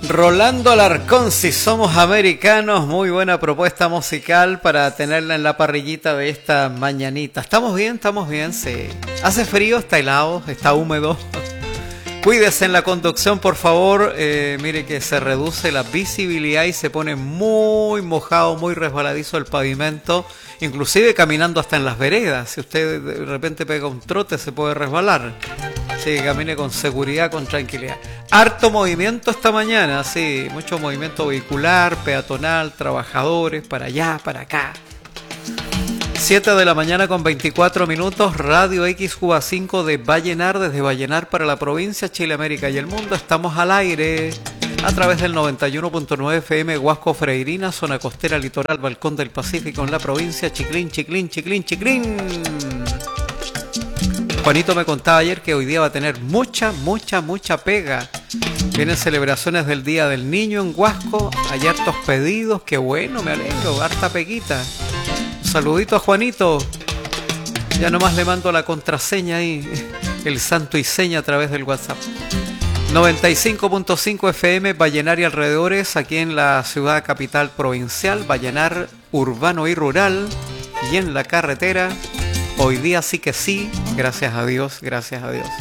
Rolando Alarcón, si somos americanos, muy buena propuesta musical para tenerla en la parrillita de esta mañanita. Estamos bien, sí. Hace frío, está helado, está húmedo. Cuídese en la conducción, por favor. Mire que se reduce la visibilidad y se pone muy mojado, muy resbaladizo el pavimento. Inclusive caminando hasta en las veredas. Si usted de repente pega un trote, se puede resbalar. Sí, camine con seguridad, con tranquilidad. Harto movimiento esta mañana, sí. Mucho movimiento vehicular, peatonal, trabajadores, para allá, para acá. 7 de la mañana con 24 minutos, Radio X Cuba 5 de Vallenar, desde Vallenar para la provincia, Chile, América y el mundo. Estamos al aire a través del 91.9 FM, Huasco Freirina, zona costera, litoral, Balcón del Pacífico en la provincia, Chiclín, Chiclín, Chiclín, Chiclín. Juanito me contaba ayer que hoy día va a tener mucha pega. Vienen celebraciones del Día del Niño en Huasco, hay hartos pedidos, qué bueno, me alegro, harta peguita. Saludito a Juanito. Ya nomás le mando la contraseña ahí, el santo y seña a través del WhatsApp. 95.5 FM, Vallenar y alrededores, aquí en la ciudad capital provincial, Vallenar urbano y rural, y en la carretera. Hoy día sí que sí, gracias a Dios, gracias a Dios.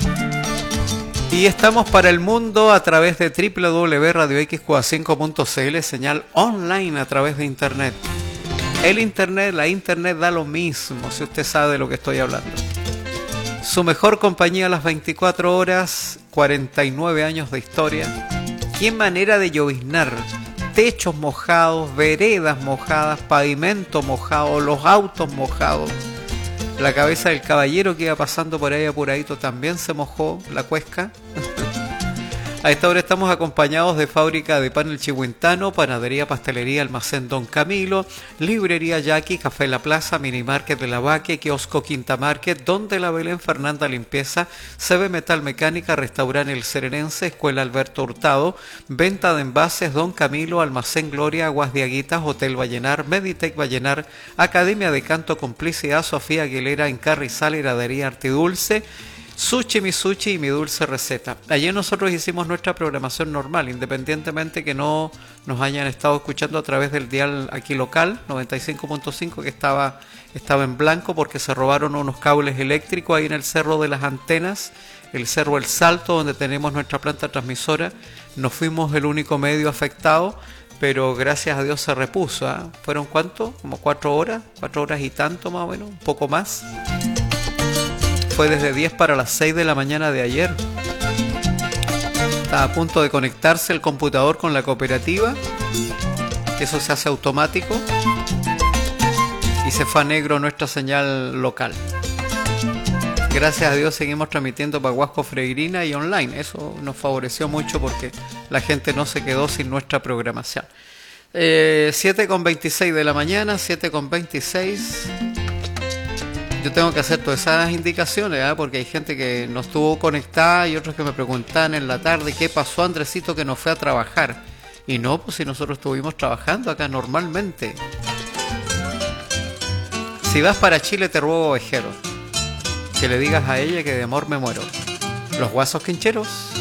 Y estamos para el mundo a través de www.radioxcuba5.cl, señal online a través de internet. El internet, la internet da lo mismo, si usted sabe de lo que estoy hablando. Su mejor compañía a las 24 horas, 49 años de historia. Qué manera de lloviznar. Techos mojados, veredas mojadas, pavimento mojado, los autos mojados. La cabeza del caballero que iba pasando por ahí apuradito también se mojó, la cuesca. A esta hora estamos acompañados de Fábrica de Pan El Chihuintano, Panadería, Pastelería, Almacén Don Camilo, Librería Yaqui, Café La Plaza, Mini Market de la Vaque, Kiosco Quinta Market, Donde la Belén, Fernanda Limpieza, CB Metal Mecánica, Restaurante El Serenense, Escuela Alberto Hurtado, Venta de Envases Don Camilo, Almacén Gloria, Aguas de Aguitas, Hotel Vallenar, Meditec Vallenar, Academia de Canto Complicidad, Sofía Aguilera en Carrizal, Heladería Artidulce, Sushi, mi sushi y mi dulce receta. Ayer nosotros hicimos nuestra programación normal, independientemente que no nos hayan estado escuchando a través del dial aquí local, 95.5, que estaba en blanco porque se robaron unos cables eléctricos ahí en el Cerro de las Antenas, el Cerro El Salto, donde tenemos nuestra planta transmisora. No fuimos el único medio afectado, pero gracias a Dios se repuso, ¿eh? ¿Fueron cuánto? Como 4 horas y tanto más o menos, un poco más. Fue desde 10 para las 6 de la mañana de ayer. Estaba a punto de conectarse el computador con la cooperativa. Eso se hace automático. Y se fue a negro nuestra señal local. Gracias a Dios seguimos transmitiendo para Huasco Freirina y online. Eso nos favoreció mucho porque la gente no se quedó sin nuestra programación. 7:26 de la mañana, 7:26. Yo tengo que hacer todas esas indicaciones, ¿eh? Porque hay gente que no estuvo conectada y otros que me preguntaban en la tarde qué pasó, Andresito, que no fue a trabajar. Y no, pues si nosotros estuvimos trabajando acá normalmente. Si vas para Chile te ruego, ovejero, que le digas a ella que de amor me muero. Los Guasos Quincheros.